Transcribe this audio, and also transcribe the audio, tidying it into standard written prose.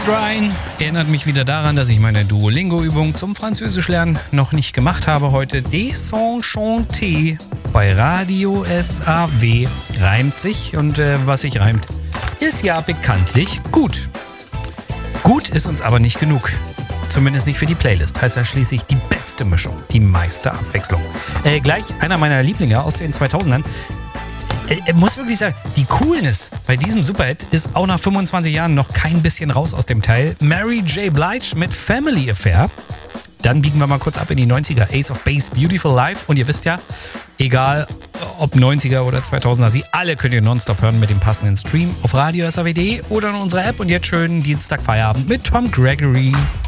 Ryan erinnert mich wieder daran, dass ich meine Duolingo-Übung zum Französischlernen noch nicht gemacht habe. Heute Désenchanté bei Radio SAW reimt sich und was sich reimt, ist ja bekanntlich gut. Gut ist uns aber nicht genug. Zumindest nicht für die Playlist. Heißt ja schließlich die beste Mischung, die meiste Abwechslung. Gleich einer meiner Lieblinge aus den 2000ern. Muss wirklich sagen, die Coolness bei diesem Superhit ist auch nach 25 Jahren noch kein bisschen raus aus dem Teil. Mary J. Blige mit Family Affair. Dann biegen wir mal kurz ab in die 90er. Ace of Base, Beautiful Life. Und ihr wisst ja, egal ob 90er oder 2000er, sie alle könnt ihr nonstop hören mit dem passenden Stream auf radio SAW.de oder in unserer App. Und jetzt schönen Dienstag Feierabend mit Tom Gregory.